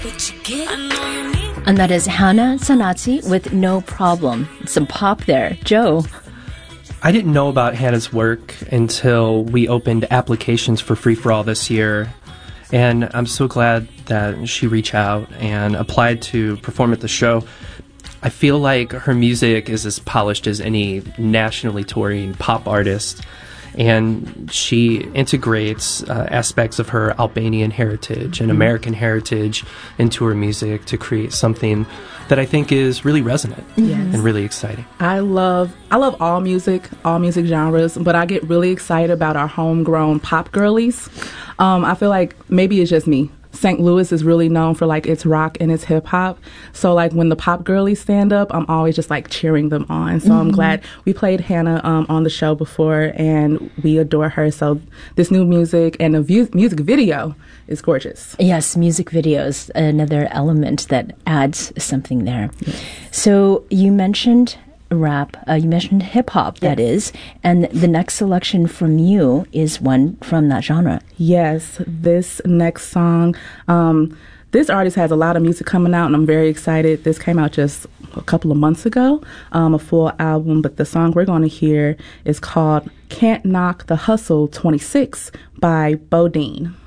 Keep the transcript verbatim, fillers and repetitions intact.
And that is Hana Sanatsi with No Problem. Some pop there. Joe. I didn't know about Hannah's work until we opened applications for Free For All this year. And I'm so glad that she reached out and applied to perform at the show. I feel like her music is as polished as any nationally touring pop artist. And she integrates uh, aspects of her Albanian heritage and American heritage into her music to create something that I think is really resonant yes. and really exciting. I love I love all music, all music genres, but I get really excited about our homegrown pop girlies. Um, I feel like maybe it's just me. Saint Louis is really known for like its rock and its hip hop. So like when the pop girlies stand up, I'm always just like cheering them on. So mm-hmm. I'm glad we played Hannah um, on the show before, and we adore her. So this new music and the view- music video is gorgeous. Yes, music videos, another element that adds something there. Yes. So you mentioned rap, uh, you mentioned hip-hop, that yes. is, and the next selection from you is one from that genre. Yes, this next song, um, this artist has a lot of music coming out, and I'm very excited. This came out just a couple of months ago, um, a full album, but the song we're going to hear is called Can't Knock the Hustle twenty-six by Bodine.